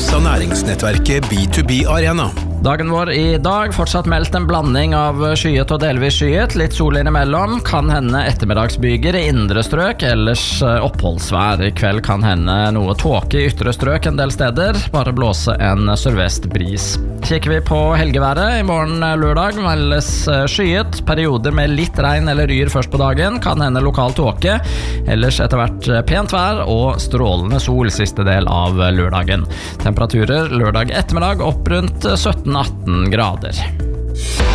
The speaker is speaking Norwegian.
av næringsnettverket B2B Arena. Dagen vår i dag fortsatt meldt en blanding av skyet og delvis skyet, litt sol innimellom, kan hende ettermiddagsbyger i indre strøk, ellers oppholdsvær. I kveld kan hende noe tåke i ytre strøk en del steder, bare blåse en sørvest bris. Kikker vi på helgeværet, i morgen lørdag meldes skyet, perioder med litt regn eller ryr først på dagen, kan hende lokal tåke, ellers etter hvert pent vær og strålende sol siste del av lørdagen. Temperaturer lørdag ettermiddag opp rundt 17-18 grader.